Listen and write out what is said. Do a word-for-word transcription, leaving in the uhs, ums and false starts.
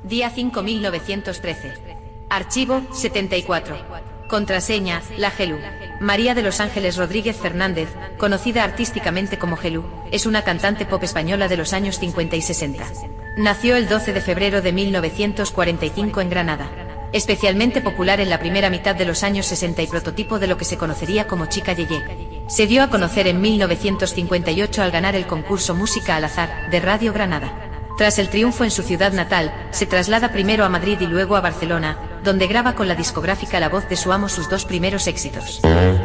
Día cinco mil novecientos trece. Archivo, setenta y cuatro. Contraseña, La Gelu. María de los Ángeles Rodríguez Fernández, conocida artísticamente como Gelu, es una cantante pop española de los años cincuenta y sesenta. Nació el doce de febrero de mil novecientos cuarenta y cinco en Granada. Especialmente popular en la primera mitad de los años sesenta y prototipo de lo que se conocería como chica yeye. Se dio a conocer en mil novecientos cincuenta y ocho al ganar el concurso Música al Azar, de Radio Granada. Tras el triunfo en su ciudad natal, se traslada primero a Madrid y luego a Barcelona, donde graba con la discográfica La Voz de su Amo sus dos primeros éxitos.